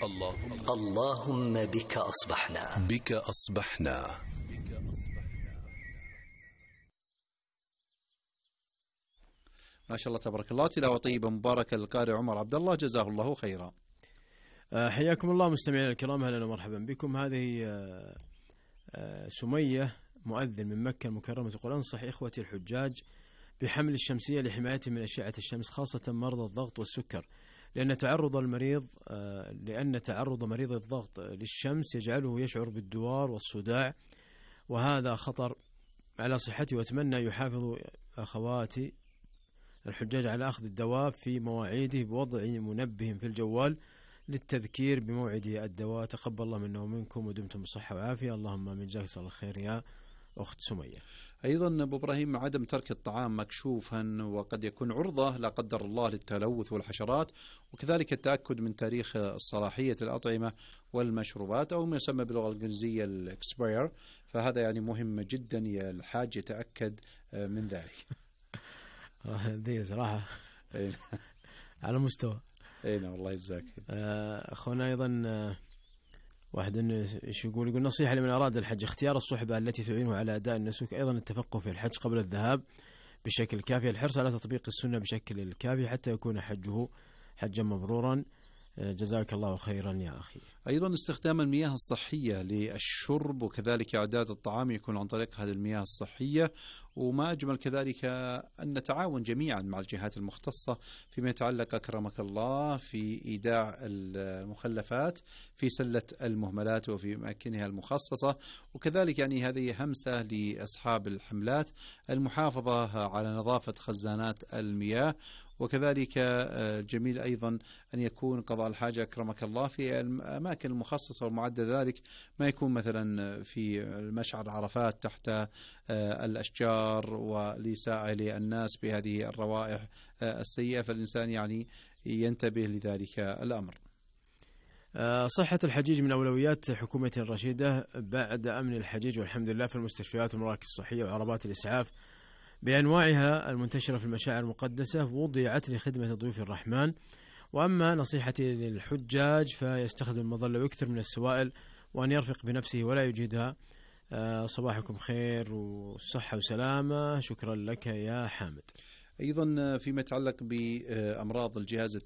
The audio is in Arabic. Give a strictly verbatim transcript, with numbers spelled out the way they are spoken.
اللهم اللهم بك أصبحنا بك أصبحنا. ما شاء الله تبارك الله، تلاوة طيبة مباركة للقارئ عمر عبد الله، جزاه الله خيرا. حياكم الله مستمعينا الكرام، اهلا ومرحبا بكم. هذه سمية مؤذن من مكة المكرمة تقول: أنصح إخوتي الحجاج بحمل الشمسية لحمايتهم من أشعة الشمس، خاصة مرضى الضغط والسكر، لأن تعرض المريض لأن تعرض مريض الضغط للشمس يجعله يشعر بالدوار والصداع، وهذا خطر على صحته. وأتمنى يحافظ أخواتي الحجاج على أخذ الدواء في مواعيده بوضع منبه في الجوال للتذكير بموعد الدواء. تقبل الله منا ومنكم ودمتم بصحة وعافية، اللهم من جزاك الله خير يا أخت سمية. أيضا أبو إبراهيم، عدم ترك الطعام مكشوفا وقد يكون عرضة لا قدر الله للتلوث والحشرات، وكذلك التأكد من تاريخ صلاحية الأطعمة والمشروبات أو ما يسمى باللغة الإنجليزية الإكسباير، فهذا يعني مهم جدا يا الحاج يتأكد من ذلك. هذه صراحة على مستوى. اي نعم والله يجزاك. أخونا أيضا واحد ايش يقول يقول نصيحة لمن أراد الحج: اختيار الصحبة التي تعينه على أداء النسك، أيضا التفقه في الحج قبل الذهاب بشكل كافي، الحرص على تطبيق السنة بشكل الكافي حتى يكون حجه حجا مبرورا. جزاك الله خيرا يا أخي. أيضا استخدام المياه الصحية للشرب وكذلك إعداد الطعام يكون عن طريق هذه المياه الصحية، وما أجمل كذلك أن نتعاون جميعا مع الجهات المختصة فيما يتعلق أكرمك الله في إيداع المخلفات في سلة المهملات وفي أماكنها المخصصة، وكذلك يعني هذه همسة لأصحاب الحملات المحافظة على نظافة خزانات المياه، وكذلك جميل أيضا أن يكون قضاء الحاجة أكرمك الله في الأماكن المخصصة والمعدة ذلك، ما يكون مثلا في المشعر عرفات تحت الأشجار ولسائل الناس بهذه الروائح السيئة، فالإنسان يعني ينتبه لذلك الأمر. صحة الحجيج من أولويات حكومة الرشيدة بعد أمن الحجيج والحمد لله في المستشفيات والمراكز الصحية وعربات الإسعاف بأنواعها المنتشرة في المشاعر المقدسة وضعت لخدمة ضيوف الرحمن. وأما نصيحتي للحجاج فيستخدم المظلة ويكثر من السوائل وأن يرفق بنفسه ولا يجهدها. صباحكم خير وصحة وسلامة، شكرا لك يا حامد. أيضا فيما يتعلق بأمراض الجهاز